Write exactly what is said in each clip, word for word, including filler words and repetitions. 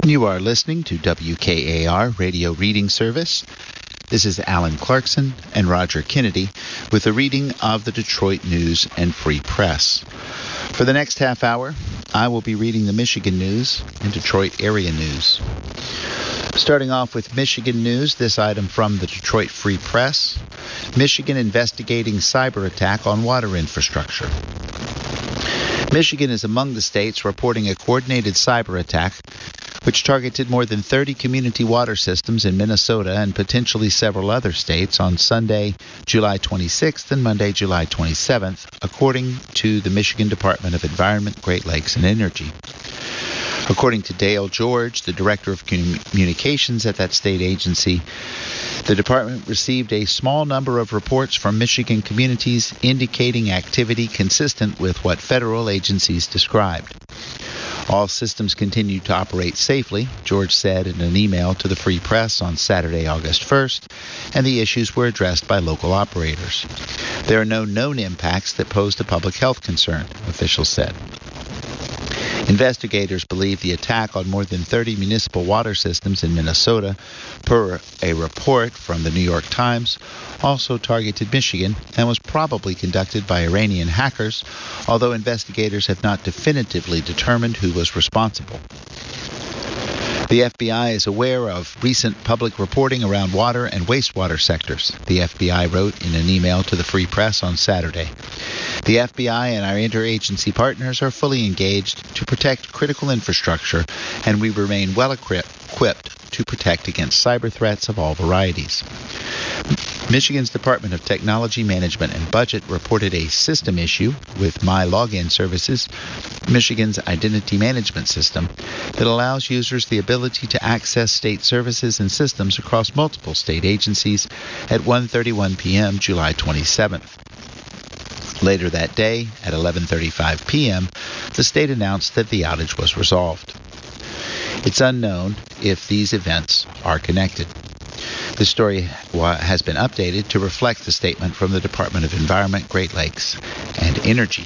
You are listening to W K A R Radio Reading Service. This is Alan Clarkson and Roger Kennedy with a reading of the Detroit News and Free Press. For the next half hour, I will be reading the Michigan News and Detroit area news. Starting off with Michigan News, this item from the Detroit Free Press. Michigan investigating cyber attack on water infrastructure. Michigan is among the states reporting a coordinated cyber attack which targeted more than thirty community water systems in Minnesota and potentially several other states on Sunday, July twenty-sixth and Monday, July twenty-seventh, according to the Michigan Department of Environment, Great Lakes, and Energy. According to Dale George, the director of communications at that state agency, the department received a small number of reports from Michigan communities indicating activity consistent with what federal agencies described. All systems continued to operate safely, George said in an email to the Free Press on Saturday, August first, and the issues were addressed by local operators. There are no known impacts that posed a public health concern, officials said. Investigators believe the attack on more than thirty municipal water systems in Minnesota, per a report from the New York Times, also targeted Michigan and was probably conducted by Iranian hackers, although investigators have not definitively determined who was responsible. The F B I is aware of recent public reporting around water and wastewater sectors, the F B I wrote in an email to the Free Press on Saturday. The F B I and our interagency partners are fully engaged to protect critical infrastructure, and we remain well equipped to protect against cyber threats of all varieties. Michigan's Department of Technology Management and Budget reported a system issue with MyLogin Services, Michigan's identity management system, that allows users the ability to access state services and systems across multiple state agencies at one thirty-one p.m. July twenty-seventh. Later that day, at eleven thirty-five p.m., the state announced that the outage was resolved. It's unknown if these events are connected. The story has been updated to reflect the statement from the Department of Environment, Great Lakes, and Energy.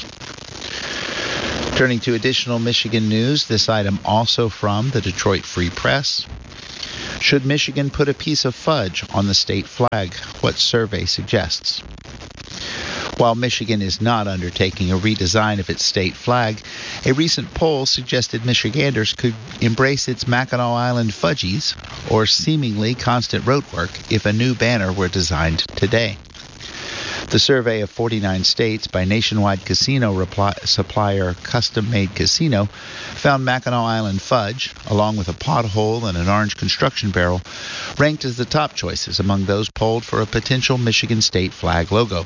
Turning to additional Michigan news, this item also from the Detroit Free Press. Should Michigan put a piece of fudge on the state flag? What survey suggests? While Michigan is not undertaking a redesign of its state flag, a recent poll suggested Michiganders could embrace its Mackinac Island fudgies or seemingly constant roadwork if a new banner were designed today. The survey of forty-nine states by nationwide casino reply, supplier Custom Made Casino found Mackinac Island fudge, along with a pothole and an orange construction barrel, ranked as the top choices among those polled for a potential Michigan state flag logo.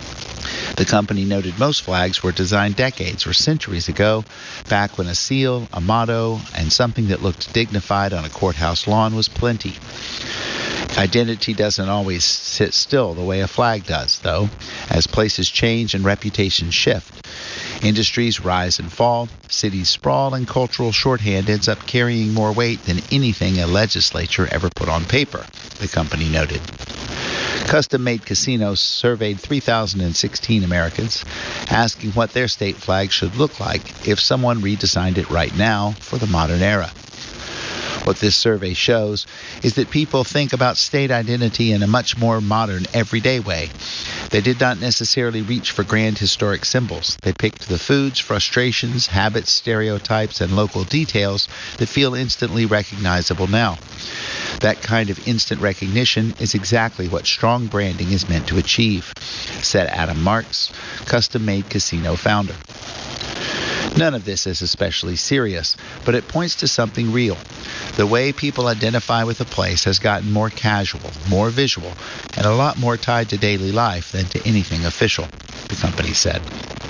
The company noted most flags were designed decades or centuries ago, back when a seal, a motto, and something that looked dignified on a courthouse lawn was plenty. Identity doesn't always sit still the way a flag does, though, as places change and reputations shift. Industries rise and fall, cities sprawl, and cultural shorthand ends up carrying more weight than anything a legislature ever put on paper, the company noted. Custom Made Casinos surveyed three thousand sixteen Americans, asking what their state flag should look like if someone redesigned it right now for the modern era. What this survey shows is that people think about state identity in a much more modern, everyday way. They did not necessarily reach for grand historic symbols. They picked the foods, frustrations, habits, stereotypes, and local details that feel instantly recognizable now. That kind of instant recognition is exactly what strong branding is meant to achieve, said Adam Marks, Custom Made Casino founder. None of this is especially serious, but it points to something real. The way people identify with a place has gotten more casual, more visual, and a lot more tied to daily life than to anything official, the company said.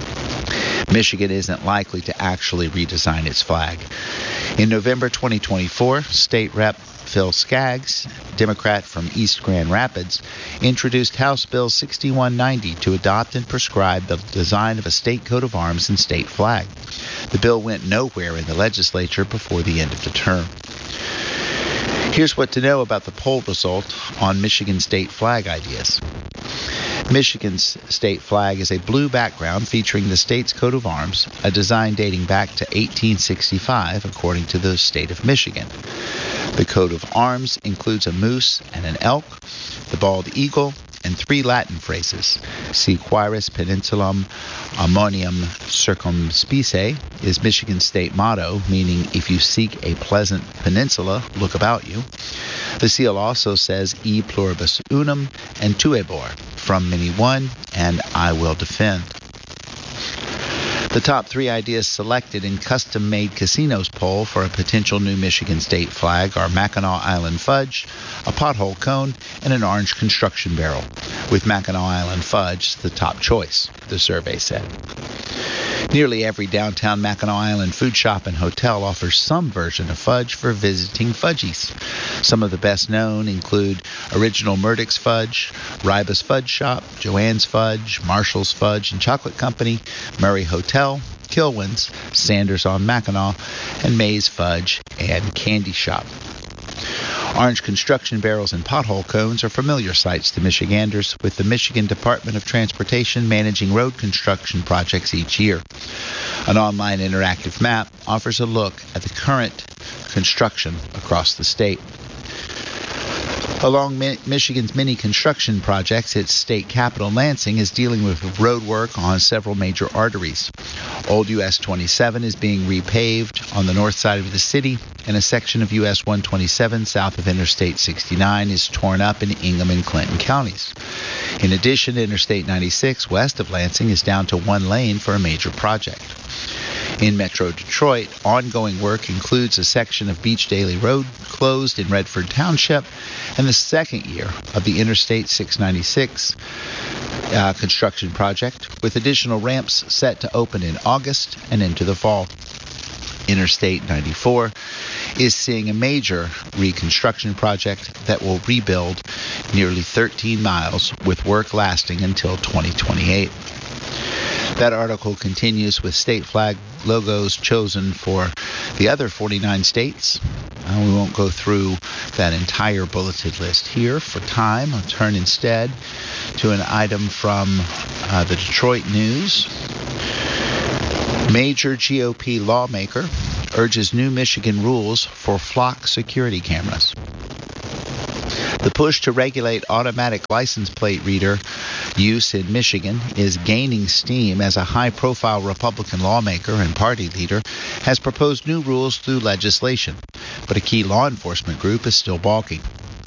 Michigan isn't likely to actually redesign its flag. In November twenty twenty-four, State Rep Phil Skaggs, Democrat from East Grand Rapids, introduced House Bill sixty-one ninety to adopt and prescribe the design of a state coat of arms and state flag. The bill went nowhere in the legislature before the end of the term. Here's what to know about the poll result on Michigan state flag ideas. Michigan's state flag is a blue background featuring the state's coat of arms, a design dating back to eighteen sixty-five, according to the state of Michigan. The coat of arms includes a moose and an elk, the bald eagle, and three Latin phrases. Si quaeris peninsulam ammonium circumspice is Michigan's state motto, meaning if you seek a pleasant peninsula, look about you. The seal also says E pluribus unum and tuebor, from many one, and I will defend. The top three ideas selected in custom-made casinos poll for a potential new Michigan state flag are Mackinac Island fudge, a pothole cone, and an orange construction barrel, with Mackinac Island fudge the top choice, the survey said. Nearly every downtown Mackinac Island food shop and hotel offers some version of fudge for visiting fudgies. Some of the best known include Original Murdoch's Fudge, Ribas Fudge Shop, Joanne's Fudge, Marshall's Fudge and Chocolate Company, Murray Hotel, Kilwin's, Sanders on Mackinac, and May's Fudge and Candy Shop. Orange construction barrels and pothole cones are familiar sights to Michiganders, with the Michigan Department of Transportation managing road construction projects each year. An online interactive map offers a look at the current construction across the state. Along Mi- Michigan's many construction projects, its state capital, Lansing, is dealing with road work on several major arteries. Old U S twenty-seven is being repaved on the north side of the city, and a section of U S one twenty-seven south of Interstate sixty-nine is torn up in Ingham and Clinton counties. In addition, Interstate ninety-six west of Lansing is down to one lane for a major project. In Metro Detroit, ongoing work includes a section of Beach Daily Road closed in Redford Township and the second year of the Interstate six ninety-six uh, construction project, with additional ramps set to open in August and into the fall. Interstate ninety-four is seeing a major reconstruction project that will rebuild nearly thirteen miles, with work lasting until twenty twenty-eight. That article continues with state flag logos chosen for the other forty-nine states. Uh, we won't go through that entire bulleted list here for time. I'll turn instead to an item from uh, the Detroit News. Major G O P lawmaker urges new Michigan rules for flock security cameras. The push to regulate automatic license plate reader use in Michigan is gaining steam as a high-profile Republican lawmaker and party leader has proposed new rules through legislation, but a key law enforcement group is still balking.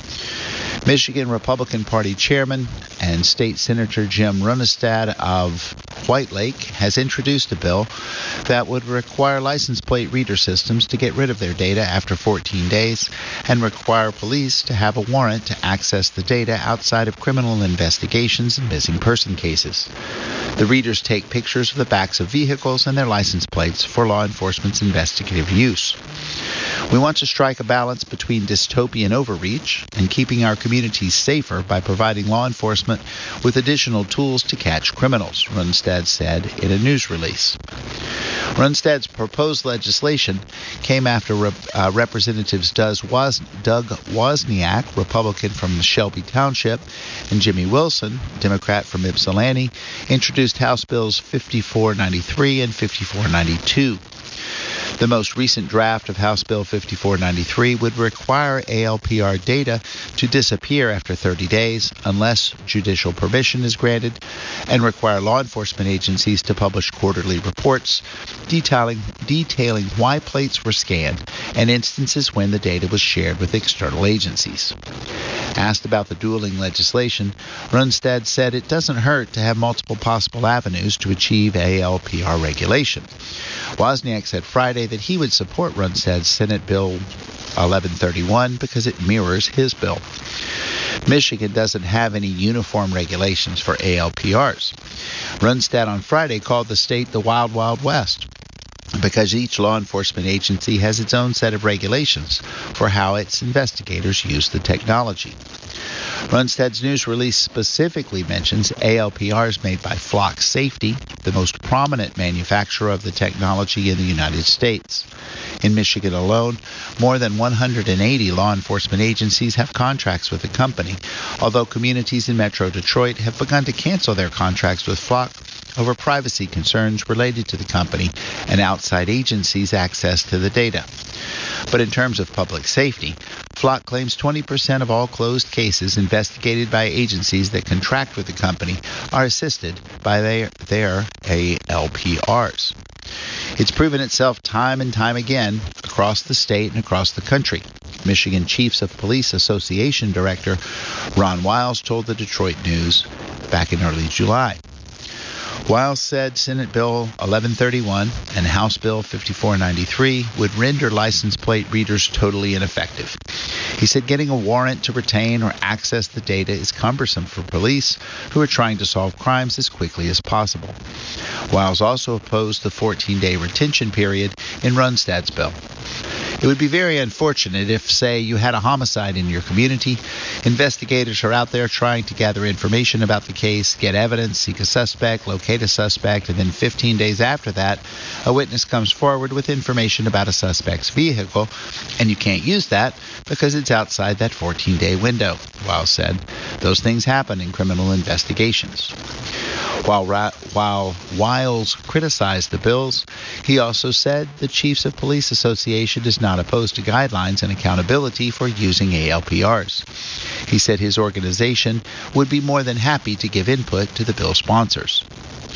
Michigan Republican Party Chairman and State Senator Jim Runestad of White Lake has introduced a bill that would require license plate reader systems to get rid of their data after fourteen days and require police to have a warrant to access the data outside of criminal investigations and missing person cases. The readers take pictures of the backs of vehicles and their license plates for law enforcement's investigative use. We want to strike a balance between dystopian overreach and keeping our communities safer by providing law enforcement with additional tools to catch criminals, Runestad said in a news release. Runestad's proposed legislation came after Rep- uh, Representatives Doug, Woz- Doug Wozniak, Republican from Shelby Township, and Jimmy Wilson, Democrat from Ypsilanti, introduced House Bills fifty-four ninety-three and fifty-four ninety-two. The most recent draft of House Bill fifty-four ninety-three would require A L P R data to disappear after thirty days unless judicial permission is granted, and require law enforcement agencies to publish quarterly reports detailing, detailing why plates were scanned and instances when the data was shared with external agencies. Asked about the dueling legislation, Runestad said it doesn't hurt to have multiple possible avenues to achieve A L P R regulation. Wozniak said Friday that he would support Runestad's Senate Bill eleven thirty-one because it mirrors his bill. Michigan doesn't have any uniform regulations for A L P Rs. Runestad on Friday called the state the Wild Wild West because each law enforcement agency has its own set of regulations for how its investigators use the technology. Rundsted's news release specifically mentions A L P Rs made by Flock Safety, the most prominent manufacturer of the technology in the United States. In Michigan alone, more than one hundred eighty law enforcement agencies have contracts with the company, although communities in Metro Detroit have begun to cancel their contracts with Flock over privacy concerns related to the company and outside agencies' access to the data. But in terms of public safety, Flock claims twenty percent of all closed cases investigated by agencies that contract with the company are assisted by their, their A L P Rs. It's proven itself time and time again across the state and across the country. Michigan Chiefs of Police Association Director Ron Wiles told the Detroit News back in early July. Wiles said Senate Bill eleven thirty-one and House Bill fifty-four ninety-three would render license plate readers totally ineffective. He said getting a warrant to retain or access the data is cumbersome for police who are trying to solve crimes as quickly as possible. Wiles also opposed the fourteen-day retention period in Rundsted's bill. It would be very unfortunate if, say, you had a homicide in your community. Investigators are out there trying to gather information about the case, get evidence, seek a suspect, locate a suspect, and then fifteen days after that, a witness comes forward with information about a suspect's vehicle, and you can't use that because it's outside that fourteen-day window, Wiles said. Those things happen in criminal investigations. While, while Wiles criticized the bills, he also said the Chiefs of Police Association is not opposed to guidelines and accountability for using A L P Rs. He said his organization would be more than happy to give input to the bill sponsors.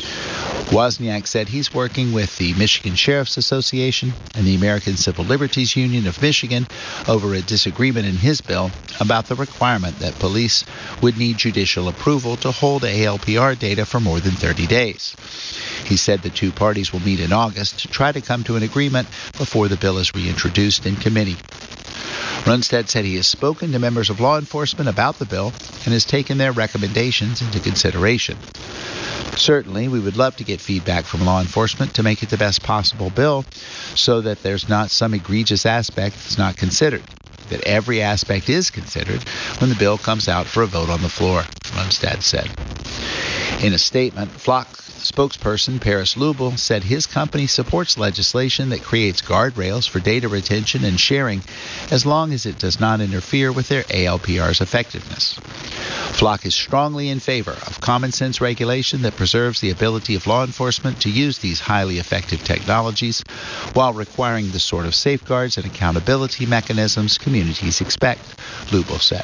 Wozniak said he's working with the Michigan Sheriff's Association and the American Civil Liberties Union of Michigan over a disagreement in his bill about the requirement that police would need judicial approval to hold A L P R data for more than thirty days. He said the two parties will meet in August to try to come to an agreement before the bill is reintroduced in committee. Rundstead said he has spoken to members of law enforcement about the bill and has taken their recommendations into consideration. Certainly, we would love to get feedback from law enforcement to make it the best possible bill so that there's not some egregious aspect that's not considered, that every aspect is considered when the bill comes out for a vote on the floor, Rundstead said. In a statement, Flock spokesperson Paris Lubel said his company supports legislation that creates guardrails for data retention and sharing as long as it does not interfere with their A L P R's effectiveness. Flock is strongly in favor of common sense regulation that preserves the ability of law enforcement to use these highly effective technologies while requiring the sort of safeguards and accountability mechanisms communities expect, Lubel said.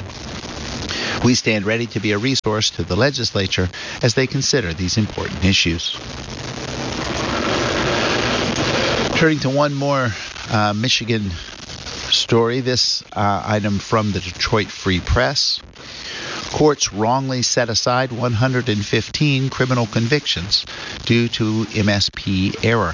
We stand ready to be a resource to the legislature as they consider these important issues. Turning to one more uh, Michigan story, this uh, item from the Detroit Free Press. Courts wrongly set aside one hundred fifteen criminal convictions due to M S P error.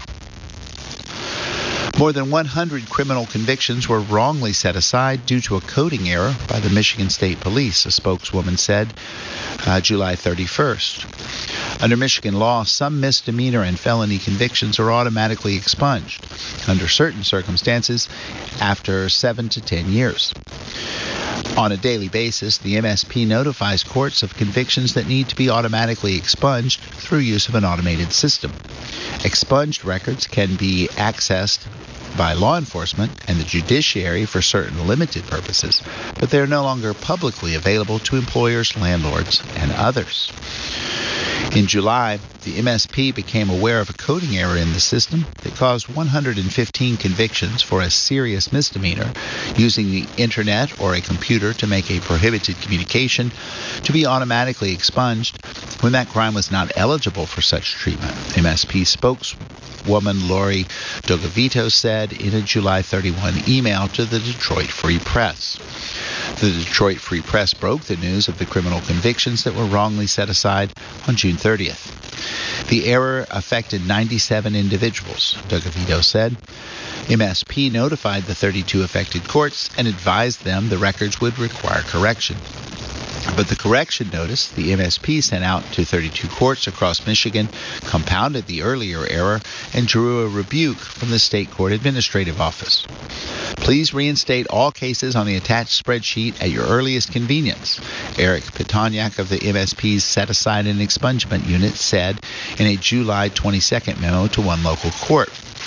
More than one hundred criminal convictions were wrongly set aside due to a coding error by the Michigan State Police, a spokeswoman said uh, July thirty-first. Under Michigan law, some misdemeanor and felony convictions are automatically expunged, under certain circumstances, after seven to ten years. On a daily basis, the M S P notifies courts of convictions that need to be automatically expunged through use of an automated system. Expunged records can be accessed by law enforcement and the judiciary for certain limited purposes, but they are no longer publicly available to employers, landlords, and others. In July, the M S P became aware of a coding error in the system that caused one hundred fifteen convictions for a serious misdemeanor using the internet or a computer to make a prohibited communication to be automatically expunged when that crime was not eligible for such treatment, M S P spokeswoman Lori Dogovito said in a July thirty-first email to the Detroit Free Press. The Detroit Free Press broke the news of the criminal convictions that were wrongly set aside on June thirtieth. The error affected ninety-seven individuals, Dogovito said. M S P notified the thirty-two affected courts and advised them the records would require correction. But the correction notice the M S P sent out to thirty-two courts across Michigan compounded the earlier error and drew a rebuke from the State Court Administrative Office. Please reinstate all cases on the attached spreadsheet at your earliest convenience, Eric Pitoniak of the M S P's Set Aside and Expungement Unit said in a July twenty-second memo to one local court.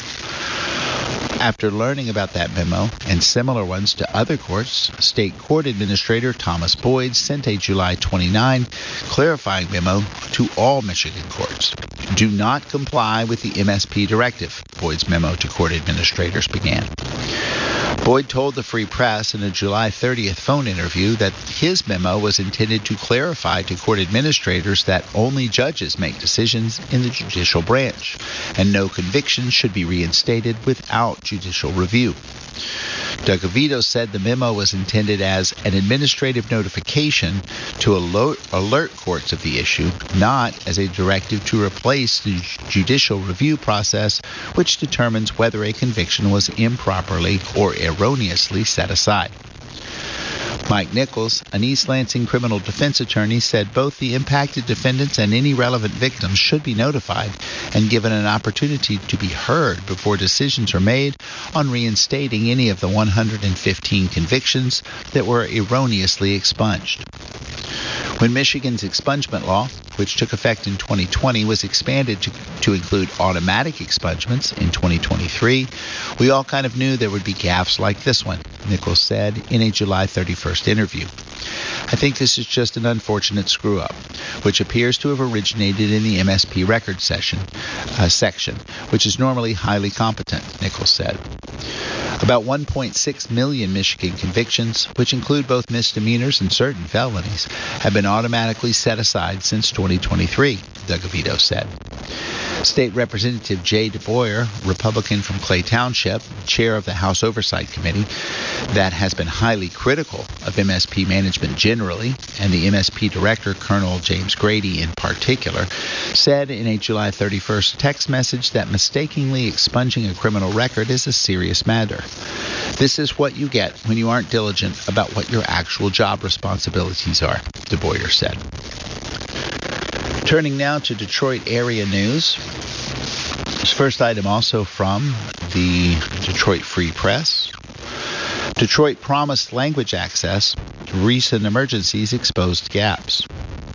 After learning about that memo and similar ones to other courts, State Court Administrator Thomas Boyd sent a July twenty-ninth clarifying memo to all Michigan courts. Do not comply with the M S P directive, Boyd's memo to court administrators began. Boyd told the Free Press in a July thirtieth phone interview that his memo was intended to clarify to court administrators that only judges make decisions in the judicial branch, and no convictions should be reinstated without judicial review. Doug Avito said the memo was intended as an administrative notification to alert, alert courts of the issue, not as a directive to replace the judicial review process, which determines whether a conviction was improperly or erroneously set aside. Mike Nichols, an East Lansing criminal defense attorney, said both the impacted defendants and any relevant victims should be notified and given an opportunity to be heard before decisions are made on reinstating any of the one hundred fifteen convictions that were erroneously expunged. When Michigan's expungement law, which took effect in twenty twenty, was expanded to, to include automatic expungements in twenty twenty-three, we all kind of knew there would be gaffes like this one, Nichols said in a July thirty-first interview. I think this is just an unfortunate screw-up, which appears to have originated in the M S P record session, uh, section, which is normally highly competent, Nichols said. About one point six million Michigan convictions, which include both misdemeanors and certain felonies, have been automatically set aside since twenty twenty-three, Doug Avito said. State Representative Jay DeBoyer, Republican from Clay Township, chair of the House Oversight Committee, that has been highly critical of M S P management generally, and the M S P director, Colonel James Grady in particular, said in a July thirty-first text message that mistakenly expunging a criminal record is a serious matter. This is what you get when you aren't diligent about what your actual job responsibilities are, DeBoyer said. Turning now to Detroit area news. This first item also from the Detroit Free Press. Detroit promised language access. Recent emergencies exposed gaps.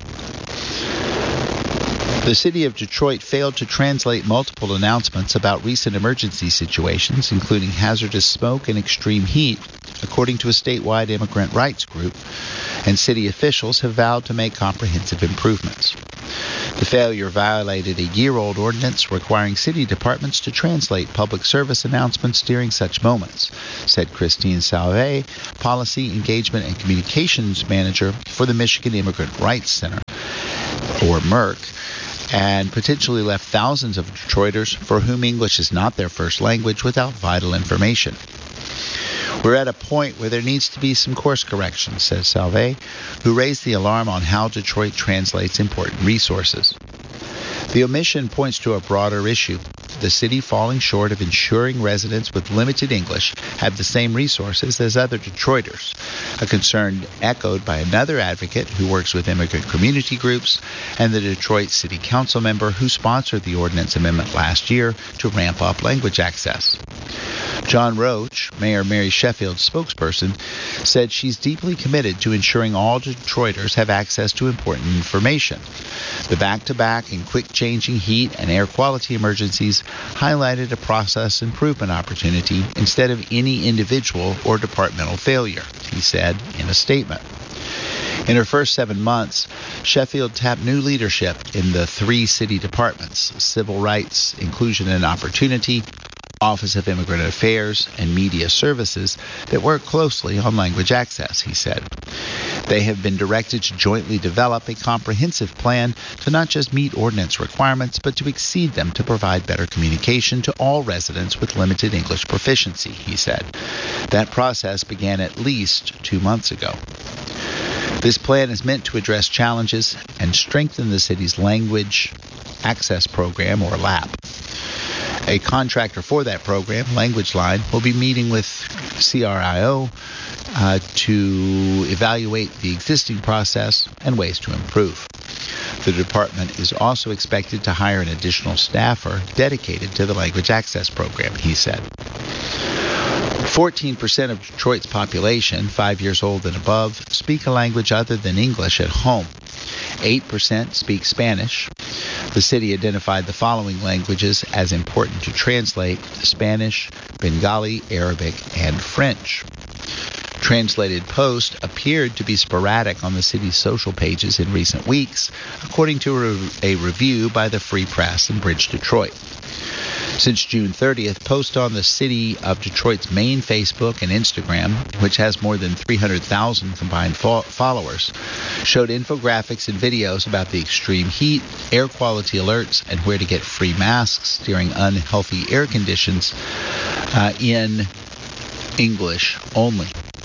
The city of Detroit failed to translate multiple announcements about recent emergency situations, including hazardous smoke and extreme heat, according to a statewide immigrant rights group, and city officials have vowed to make comprehensive improvements. The failure violated a year-old ordinance requiring city departments to translate public service announcements during such moments, said Christine Salve, Policy, Engagement, and Communications Manager for the Michigan Immigrant Rights Center, or MERC, and potentially left thousands of Detroiters for whom English is not their first language without vital information. We're at a point where there needs to be some course correction, says Salve, who raised the alarm on how Detroit translates important resources. The omission points to a broader issue, the city falling short of ensuring residents with limited English have the same resources as other Detroiters, a concern echoed by another advocate who works with immigrant community groups and the Detroit City Council member who sponsored the ordinance amendment last year to ramp up language access. John Roach, Mayor Mary Sheffield's spokesperson, said she's deeply committed to ensuring all Detroiters have access to important information. The back-to-back and quick-changing heat and air quality emergencies highlighted a process improvement opportunity instead of any individual or departmental failure, he said in a statement. In her first seven months, Sheffield tapped new leadership in the three city departments, Civil Rights, Inclusion and Opportunity, Office of Immigrant Affairs, and Media Services that work closely on language access, he said. They have been directed to jointly develop a comprehensive plan to not just meet ordinance requirements, but to exceed them to provide better communication to all residents with limited English proficiency, he said. That process began at least two months ago. This plan is meant to address challenges and strengthen the city's language access program, or LAP. A contractor for that program, Language Line, will be meeting with C R I O uh, to evaluate the existing process and ways to improve. The department is also expected to hire an additional staffer dedicated to the language access program, he said. fourteen percent of Detroit's population, five years old and above, speak a language other than English at home. eight percent speak Spanish. The city identified the following languages as important to translate: Spanish, Bengali, Arabic, and French. Translated posts appeared to be sporadic on the city's social pages in recent weeks, according to a, re- a review by the Free Press and Bridge Detroit. Since June thirtieth, posts on the City of Detroit's main Facebook and Instagram, which has more than three hundred thousand combined fo- followers, showed infographics and videos about the extreme heat, air quality alerts, and where to get free masks during unhealthy air conditions uh, in English only.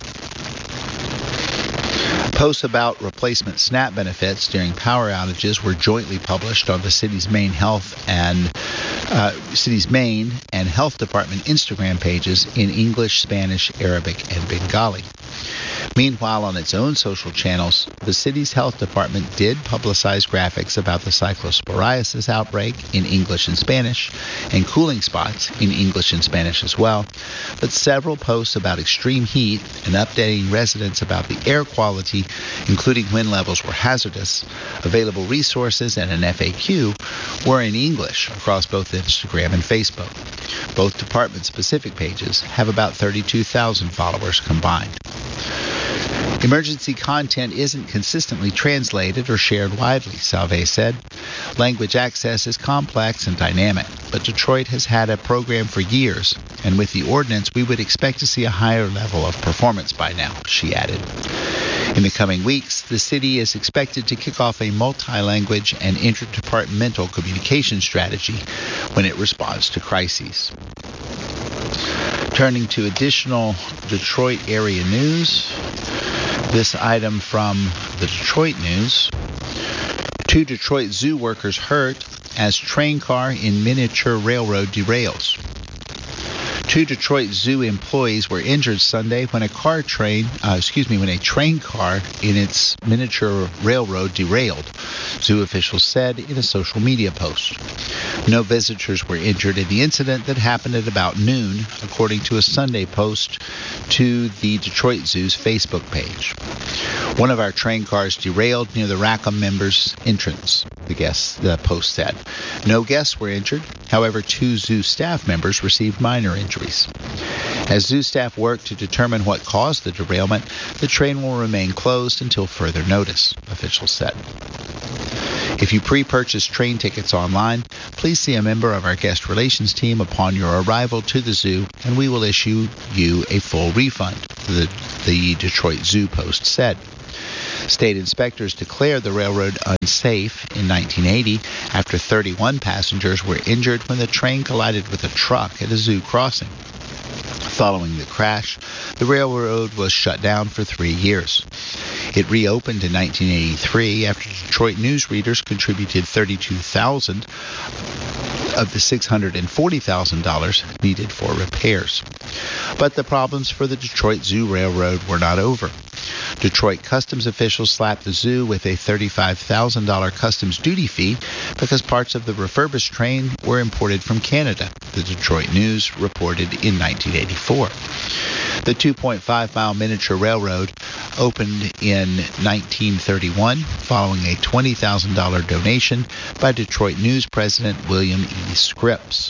Posts about replacement SNAP benefits during power outages were jointly published on the city's main health and uh, city's main and health department Instagram pages in English, Spanish, Arabic, and Bengali. Meanwhile, on its own social channels, the city's health department did publicize graphics about the cyclosporiasis outbreak in English and Spanish, and cooling spots in English and Spanish as well, but several posts about extreme heat and updating residents about the air quality, including when levels were hazardous, available resources, and an F A Q, were in English across both Instagram and Facebook. Both department-specific pages have about thirty-two thousand followers combined. Emergency content isn't consistently translated or shared widely, Salve said. Language access is complex and dynamic, but Detroit has had a program for years, and with the ordinance, we would expect to see a higher level of performance by now, she added. In the coming weeks, the city is expected to kick off a multi-language and interdepartmental communication strategy when it responds to crises. Turning to additional Detroit area news, this item from the Detroit News. Two Detroit zoo workers hurt as train car in miniature railroad derails. Two Detroit Zoo employees were injured Sunday when a car train, uh, excuse me, when a train car in its miniature railroad derailed, zoo officials said in a social media post. No visitors were injured in the incident that happened at about noon, according to a Sunday post to the Detroit Zoo's Facebook page. One of our train cars derailed near the Rackham members' entrance, the guest the post said. No guests were injured. However, two zoo staff members received minor injuries. As zoo staff work to determine what caused the derailment, the train will remain closed until further notice, officials said. If you pre-purchase train tickets online, please see a member of our guest relations team upon your arrival to the zoo, and we will issue you a full refund, the, the Detroit Zoo Post said. State inspectors declared the railroad unsafe in nineteen eighty after thirty-one passengers were injured when the train collided with a truck at a zoo crossing. Following the crash, the railroad was shut down for three years. It reopened in nineteen eighty-three after Detroit news readers contributed thirty-two thousand dollars of the six hundred forty thousand dollars needed for repairs. But the problems for the Detroit Zoo Railroad were not over. Detroit customs officials slapped the zoo with a thirty-five thousand dollars customs duty fee because parts of the refurbished train were imported from Canada, the Detroit News reported in nineteen eighty-four. The two point five mile miniature railroad opened in nineteen thirty-one following a twenty thousand dollars donation by Detroit News President William E. Scripps.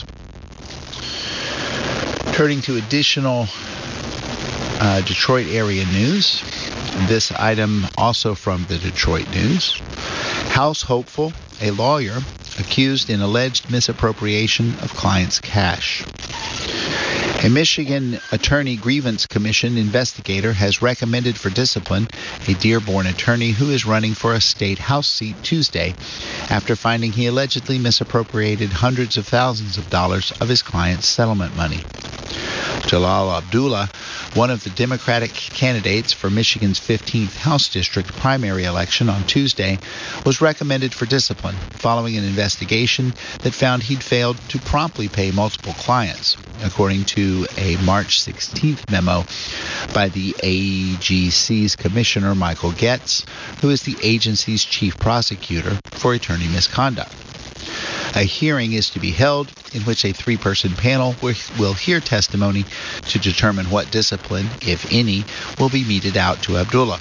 Turning to additional uh, Detroit area news, this item also from the Detroit News. House hopeful, a lawyer accused in alleged misappropriation of client's cash. A Michigan Attorney Grievance Commission investigator has recommended for discipline a Dearborn attorney who is running for a state House seat Tuesday after finding he allegedly misappropriated hundreds of thousands of dollars of his client's settlement money. Jalal Abdullah, one of the Democratic candidates for Michigan's fifteenth House District primary election on Tuesday, was recommended for discipline following an investigation that found he'd failed to promptly pay multiple clients, according to a March sixteenth memo by the A G C's Commissioner Michael Getz, who is the agency's chief prosecutor for attorney misconduct. A hearing is to be held in which a three-person panel will hear testimony to determine what discipline, if any, will be meted out to Abdullah.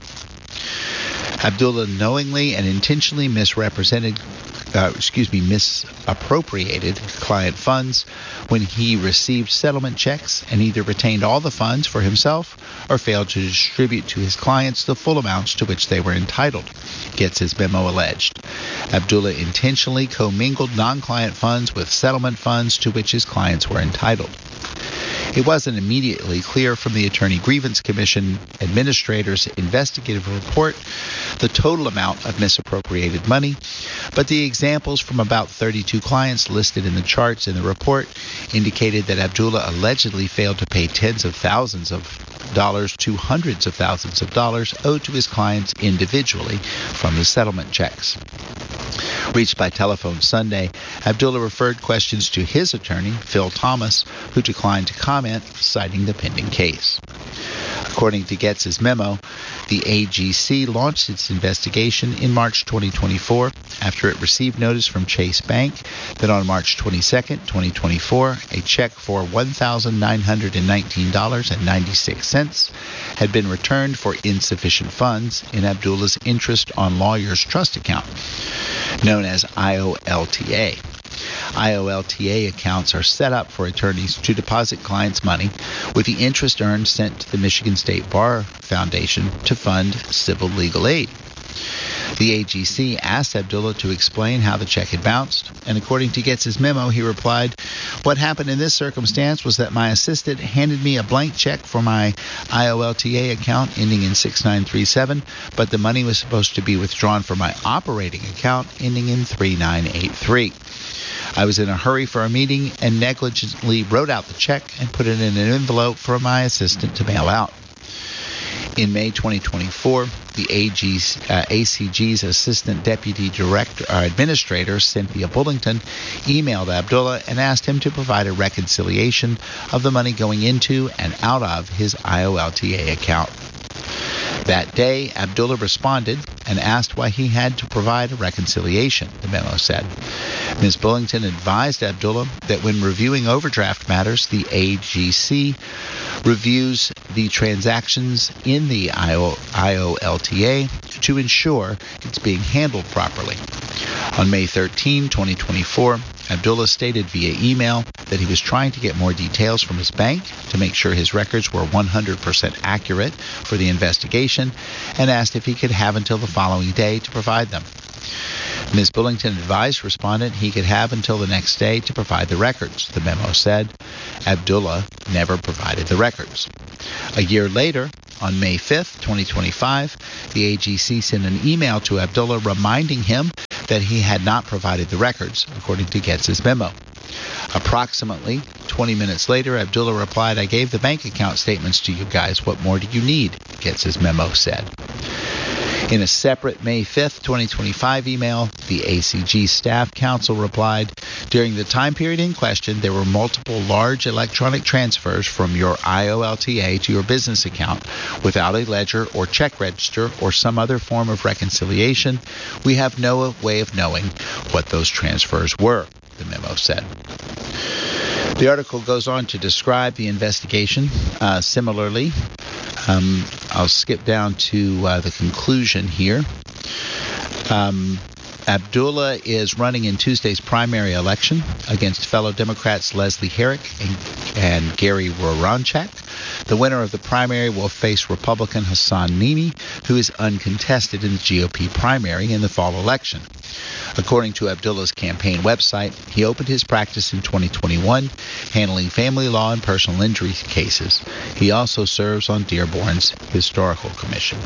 Abdullah knowingly and intentionally misrepresented, uh, excuse me, misappropriated client funds when he received settlement checks and either retained all the funds for himself or failed to distribute to his clients the full amounts to which they were entitled, gets his memo alleged. Abdullah intentionally commingled non-client funds with settlement funds to which his clients were entitled. It wasn't immediately clear from the Attorney Grievance Commission Administrator's investigative report the total amount of misappropriated money, but the examples from about thirty-two clients listed in the charts in the report indicated that Abdullah allegedly failed to pay tens of thousands of dollars to hundreds of thousands of dollars owed to his clients individually from the settlement checks. Reached by telephone Sunday, Abdullah referred questions to his attorney, Phil Thomas, who declined to comment, citing the pending case. According to Getz's memo, the A G C launched its investigation in March twenty twenty-four after it received notice from Chase Bank that on March twenty-second, twenty twenty-four, a check for one thousand nine hundred nineteen dollars and ninety-six cents had been returned for insufficient funds in Abdullah's interest on lawyer's trust account, known as I O L T A. I O L T A accounts are set up for attorneys to deposit clients' money with the interest earned sent to the Michigan State Bar Foundation to fund civil legal aid. The A G C asked Abdullah to explain how the check had bounced, and according to Getz's memo, he replied, "What happened in this circumstance was that my assistant handed me a blank check for my I O L T A account ending in six nine three seven, but the money was supposed to be withdrawn from my operating account ending in three nine eight three. I was in a hurry for a meeting and negligently wrote out the check and put it in an envelope for my assistant to mail out." In May twenty twenty-four, the A G's, uh, A C G's Assistant Deputy Director uh, Administrator, Cynthia Bullington, emailed Abdullah and asked him to provide a reconciliation of the money going into and out of his I O L T A account. That day, Abdullah responded and asked why he had to provide a reconciliation, the memo said. Miz Bullington advised Abdullah that when reviewing overdraft matters, the A G C reviews the transactions in the I O L T A to ensure it's being handled properly. On May thirteenth, twenty twenty-four, Abdullah stated via email that he was trying to get more details from his bank to make sure his records were one hundred percent accurate for the investigation and asked if he could have until the following day to provide them. Miz Bullington advised respondent he could have until the next day to provide the records, the memo said. Abdullah never provided the records. A year later, on May fifth, twenty twenty-five, the A G C sent an email to Abdullah reminding him that he had not provided the records, according to Getz's memo. Approximately twenty minutes later, Abdullah replied, "I gave the bank account statements to you guys. What more do you need?" Getz's memo said. In a separate May fifth, twenty twenty-five email, the A C G Staff Counsel replied, "During the time period in question, there were multiple large electronic transfers from your I O L T A to your business account without a ledger or check register or some other form of reconciliation. We have no way of knowing what those transfers were," the memo said. The article goes on to describe the investigation. Uh, similarly, um, I'll skip down to uh, the conclusion here. Um, Abdullah is running in Tuesday's primary election against fellow Democrats Leslie Herrick and, and Gary Woronchak. The winner of the primary will face Republican Hassan Nimi, who is uncontested in the G O P primary in the fall election. According to Abdullah's campaign website, he opened his practice in twenty twenty-one, handling family law and personal injury cases. He also serves on Dearborn's Historical Commission.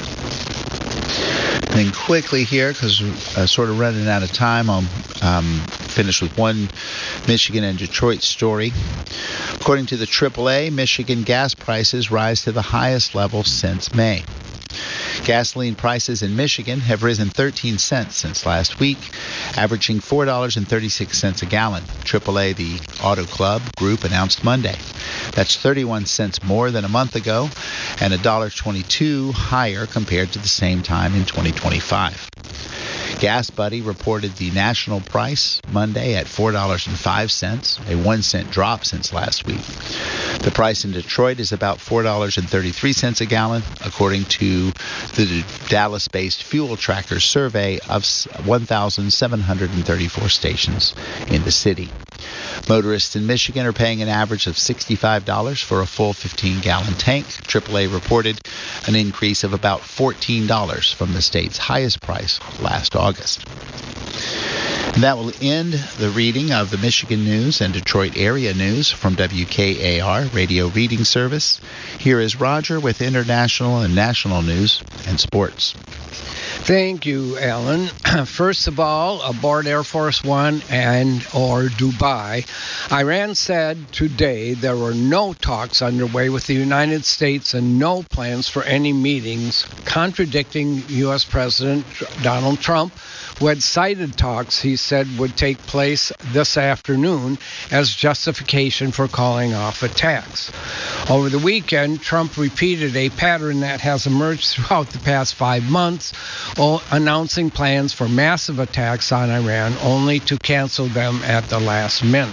And then quickly here, because we're uh, sort of running out of time, I'll um, finish with one Michigan and Detroit story. According to the triple A, Michigan gas prices rise to the highest level since May. Gasoline prices in Michigan have risen thirteen cents since last week, averaging four dollars and thirty-six cents a gallon. triple A, the Auto Club Group, announced Monday. That's thirty-one cents more than a month ago and one dollar and twenty-two cents higher compared to the same time in twenty twenty-five. Gas Buddy reported the national price Monday at four dollars and five cents, a one cent drop since last week. The price in Detroit is about four dollars and thirty-three cents a gallon, according to the Dallas-based Fuel Tracker survey of one thousand seven hundred thirty-four stations in the city. Motorists in Michigan are paying an average of sixty-five dollars for a full fifteen-gallon tank. triple A reported an increase of about fourteen dollars from the state's highest price last August. And that will end the reading of the Michigan News and Detroit area news from W K A R Radio Reading Service. Here is Roger with international and national news and sports. Thank you, Alan. First of all, aboard Air Force One and or Dubai, Iran said today there were no talks underway with the United States and no plans for any meetings, contradicting U S. President Donald Trump, who had cited talks he said would take place this afternoon as justification for calling off attacks. Over the weekend, Trump repeated a pattern that has emerged throughout the past five months, announcing plans for massive attacks on Iran only to cancel them at the last minute.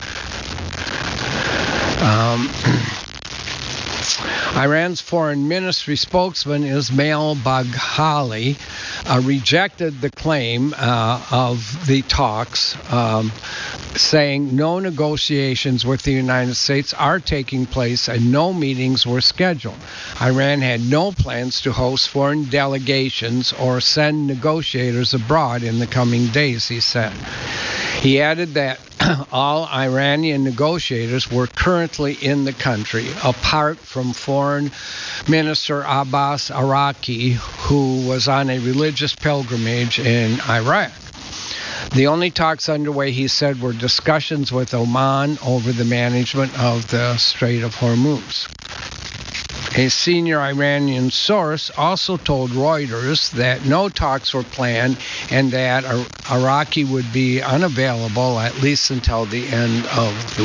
Um, Iran's foreign ministry spokesman Ismail Baghali uh, rejected the claim uh, of the talks, um, saying no negotiations with the United States are taking place and no meetings were scheduled. Iran had no plans to host foreign delegations or send negotiators abroad in the coming days, he said. He added that all Iranian negotiators were currently in the country, apart from Foreign Minister Abbas Araki, who was on a religious pilgrimage in Iraq. The only talks underway, he said, were discussions with Oman over the management of the Strait of Hormuz. A senior Iranian source also told Reuters that no talks were planned and that Araki would be unavailable at least until the end of the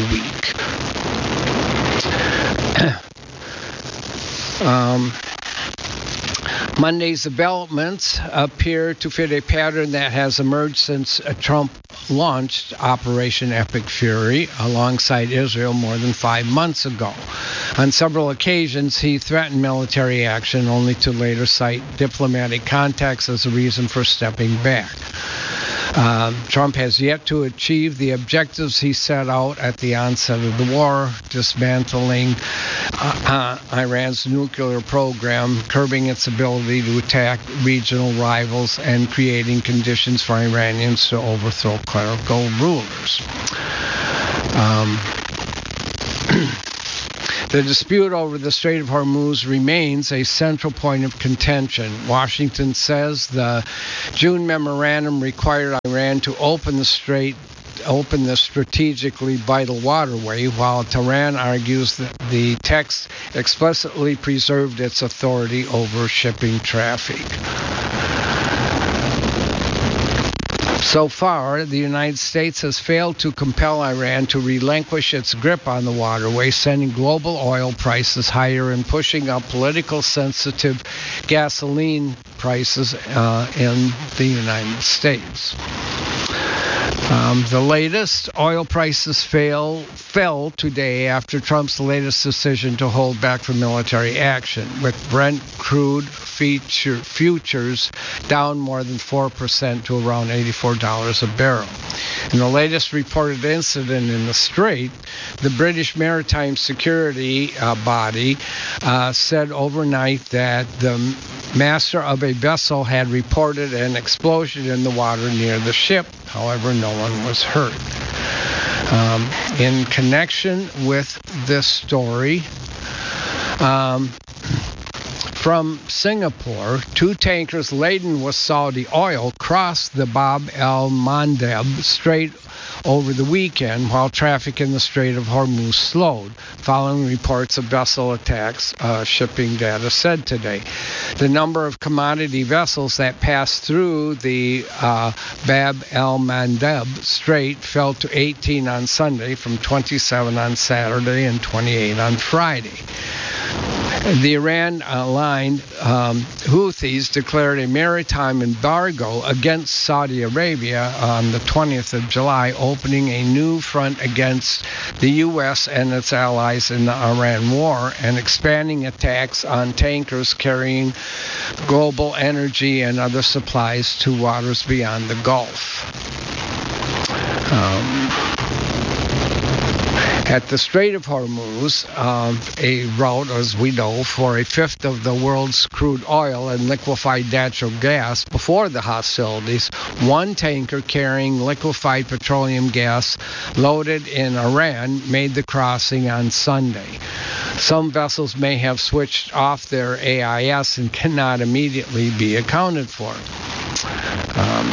week. um, Monday's developments appear to fit a pattern that has emerged since Trump launched Operation Epic Fury alongside Israel more than five months ago. On several occasions, he threatened military action, only to later cite diplomatic contacts as a reason for stepping back. Uh, Trump has yet to achieve the objectives he set out at the onset of the war, dismantling uh, uh, Iran's nuclear program, curbing its ability to attack regional rivals, and creating conditions for Iranians to overthrow clerical rulers. Um, The dispute over the Strait of Hormuz remains a central point of contention. Washington says the June memorandum required Iran to open the strait, open the strategically vital waterway, while Tehran argues that the text explicitly preserved its authority over shipping traffic. So far, the United States has failed to compel Iran to relinquish its grip on the waterway, sending global oil prices higher and pushing up politically sensitive gasoline prices uh, in the United States. Um, the latest, oil prices fail, fell today after Trump's latest decision to hold back from military action, with Brent crude feature, futures down more than four percent to around eighty-four dollars a barrel. In the latest reported incident in the Strait, the British Maritime Security uh, Body uh, said overnight that the master of a vessel had reported an explosion in the water near the ship. However, no one was hurt. Um, in connection with this story, um, from Singapore, two tankers laden with Saudi oil crossed the Bab el-Mandeb Strait over the weekend, while traffic in the Strait of Hormuz slowed, following reports of vessel attacks, uh, shipping data said today. The number of commodity vessels that passed through the uh, Bab el-Mandeb Strait fell to eighteen on Sunday, from twenty-seven on Saturday and twenty-eight on Friday. The Iran-aligned um, Houthis declared a maritime embargo against Saudi Arabia on the twentieth of July, opening a new front against the U S and its allies in the Iran war and expanding attacks on tankers carrying global energy and other supplies to waters beyond the Gulf. Um, At the Strait of Hormuz, um, a route, as we know, for a fifth of the world's crude oil and liquefied natural gas before the hostilities, one tanker carrying liquefied petroleum gas loaded in Iran made the crossing on Sunday. Some vessels may have switched off their A I S and cannot immediately be accounted for. Um,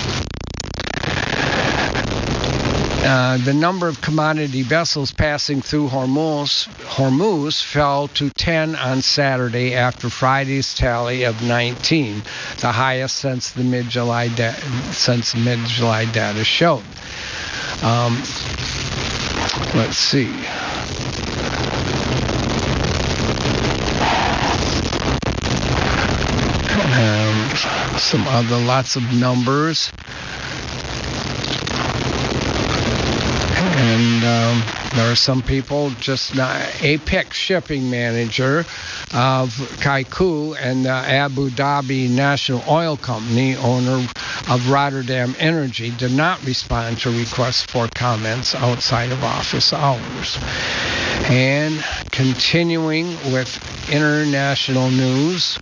Uh, the number of commodity vessels passing through Hormuz, Hormuz fell to ten on Saturday after Friday's tally of nineteen, the highest since the mid-July da- since mid-July data showed. Um, let's see. Um, some other lots of numbers. And um, there are some people just not. Apex shipping manager of Kaiku and the Abu Dhabi National Oil Company, owner of Rotterdam Energy, did not respond to requests for comments outside of office hours. And continuing with international news,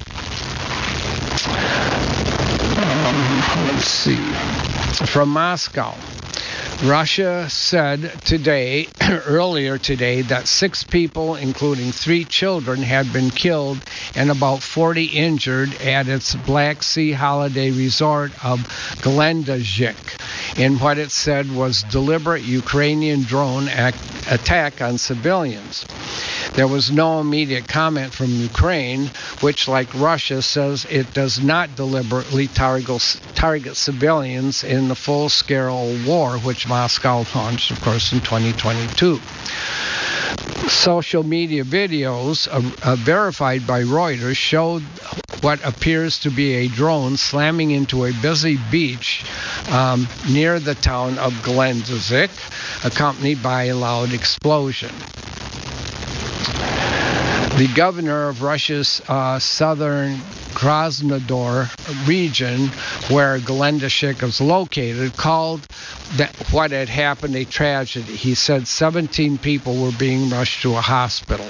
um, let's see, from Moscow. Russia said today, earlier today, that six people, including three children, had been killed and about forty injured at its Black Sea holiday resort of Gelendzhik in what it said was deliberate Ukrainian drone act- attack on civilians. There was no immediate comment from Ukraine, which, like Russia, says it does not deliberately target, target civilians in the full-scale war, which Moscow launched, of course, in twenty twenty-two. Social media videos uh, uh, verified by Reuters showed what appears to be a drone slamming into a busy beach um, near the town of Gelendzhik, accompanied by a loud explosion. The governor of Russia's uh, southern Krasnodar region, where Gelendzhik is located, called that what had happened a tragedy. He said seventeen people were being rushed to a hospital.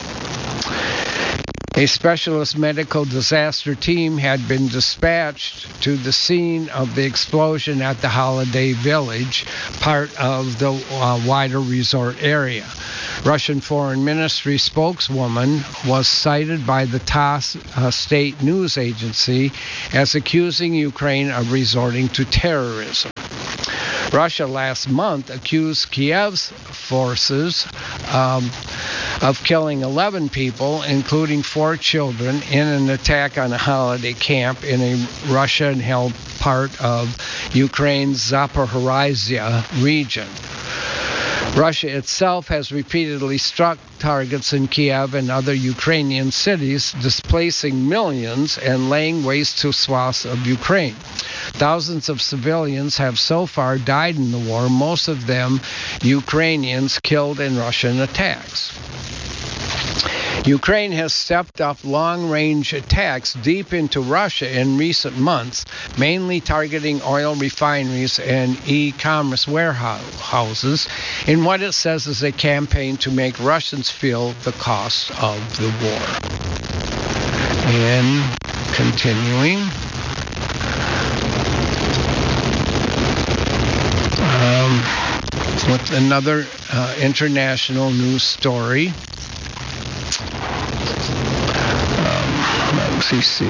A specialist medical disaster team had been dispatched to the scene of the explosion at the Holiday Village, part of the uh, wider resort area. Russian Foreign Ministry spokeswoman was cited by the T A S uh, state news agency as accusing Ukraine of resorting to terrorism. Russia last month accused Kiev's forces um, of killing eleven people, including four children, in an attack on a holiday camp in a Russian-held part of Ukraine's Zaporizhzhia region. Russia itself has repeatedly struck targets in Kiev and other Ukrainian cities, displacing millions and laying waste to swaths of Ukraine. Thousands of civilians have so far died in the war, most of them Ukrainians killed in Russian attacks. Ukraine has stepped up long-range attacks deep into Russia in recent months, mainly targeting oil refineries and e-commerce warehouses, in what it says is a campaign to make Russians feel the cost of the war. And continuing, um, with another uh, international news story. C C.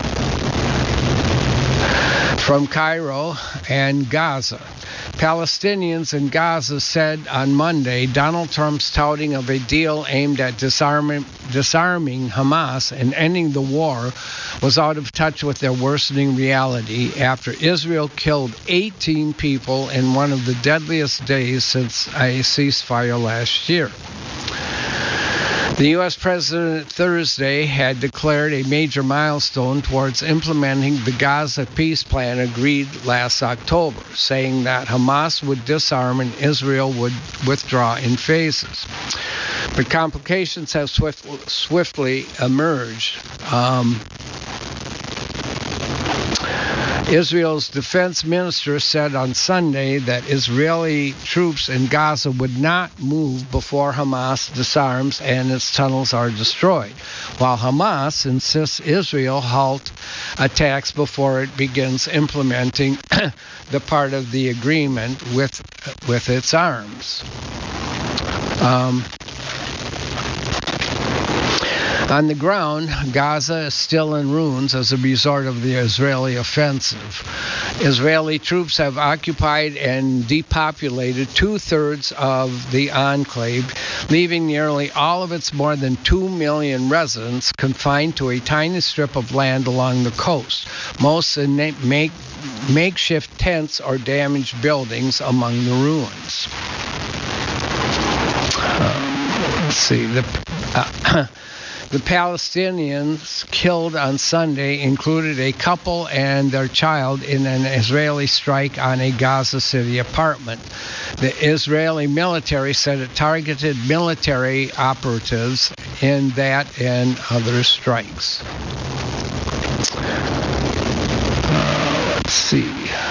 From Cairo and Gaza. Palestinians in Gaza said on Monday Donald Trump's touting of a deal aimed at disarming, disarming Hamas and ending the war was out of touch with their worsening reality after Israel killed eighteen people in one of the deadliest days since a ceasefire last year. The U S president Thursday had declared a major milestone towards implementing the Gaza peace plan agreed last October, saying that Hamas would disarm and Israel would withdraw in phases. But complications have swift, swiftly emerged. Um, Israel's defense minister said on Sunday that Israeli troops in Gaza would not move before Hamas disarms and its tunnels are destroyed, while Hamas insists Israel halt attacks before it begins implementing the part of the agreement with, with its arms. Um, On the ground, Gaza is still in ruins as a result of the Israeli offensive. Israeli troops have occupied and depopulated two-thirds of the enclave, leaving nearly all of its more than two million residents confined to a tiny strip of land along the coast, most in make, makeshift tents or damaged buildings among the ruins. Uh, let's see. The... Uh, The Palestinians killed on Sunday included a couple and their child in an Israeli strike on a Gaza City apartment. The Israeli military said it targeted military operatives in that and other strikes. Uh, let's see.